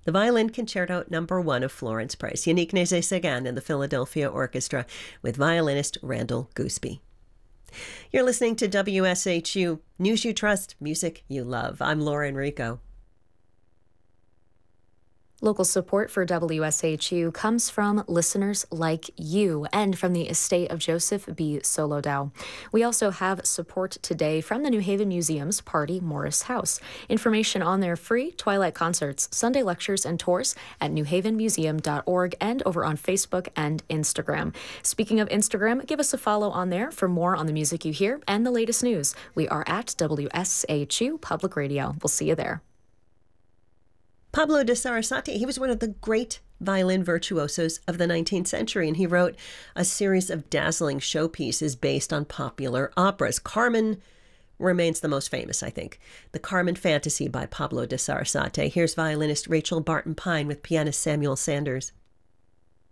The Violin Concerto Number 1 of Florence Price, Yannick Nézet-Séguin and the Philadelphia Orchestra with violinist Randall Gooseby. You're listening to WSHU, News You Trust, Music You Love. I'm Laura Enrico. Local support for WSHU comes from listeners like you and from the estate of Joseph B. Solodow. We also have support today from the New Haven Museum's Party Morris House. Information on their free Twilight concerts, Sunday lectures, and tours at newhavenmuseum.org and over on Facebook and Instagram. Speaking of Instagram, give us a follow on there for more on the music you hear and the latest news. We are at WSHU Public Radio. We'll see you there. Pablo de Sarasate, he was one of the great violin virtuosos of the 19th century, and he wrote a series of dazzling showpieces based on popular operas. Carmen remains the most famous, I think. The Carmen Fantasy by Pablo de Sarasate. Here's violinist Rachel Barton Pine with pianist Samuel Sanders.